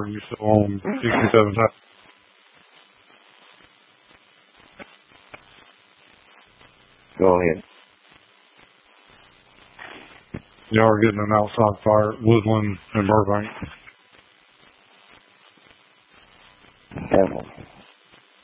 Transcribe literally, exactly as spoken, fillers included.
or are you still on sixty-seven? Go ahead. Y'all are getting an outside fire at Woodland and Burbank. Careful.